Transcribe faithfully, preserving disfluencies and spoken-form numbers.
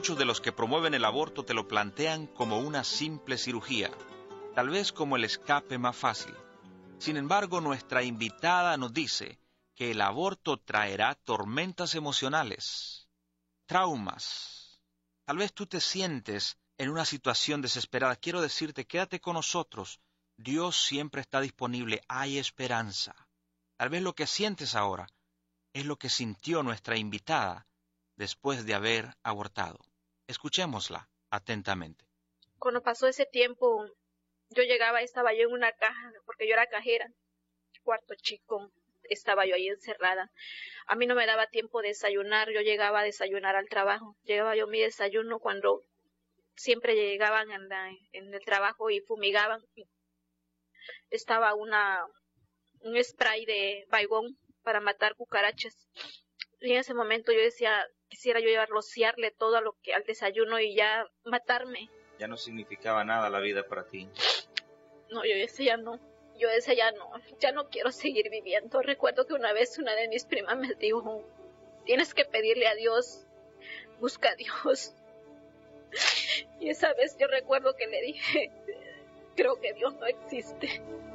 Muchos de los que promueven el aborto te lo plantean como una simple cirugía, tal vez como el escape más fácil. Sin embargo, nuestra invitada nos dice que el aborto traerá tormentas emocionales, traumas. Tal vez tú te sientes en una situación desesperada. Quiero decirte, quédate con nosotros. Dios siempre está disponible. Hay esperanza. Tal vez lo que sientes ahora es lo que sintió nuestra invitada después de haber abortado. Escuchémosla atentamente. Cuando pasó ese tiempo, yo llegaba, estaba yo en una caja, porque yo era cajera, cuarto chico, estaba yo ahí encerrada. A mí no me daba tiempo de desayunar, yo llegaba a desayunar al trabajo. Llegaba yo mi desayuno cuando siempre llegaban en, la, en el trabajo y fumigaban. Estaba una un spray de Baygon para matar cucarachas. Y en ese momento yo decía, quisiera yo ya rociarle todo a lo que al desayuno y ya matarme. Ya no significaba nada la vida para ti. No, yo decía no. Yo decía ya no, ya no quiero seguir viviendo. Recuerdo que una vez una de mis primas me dijo, tienes que pedirle a Dios, busca a Dios. Y esa vez yo recuerdo que le dije, creo que Dios no existe.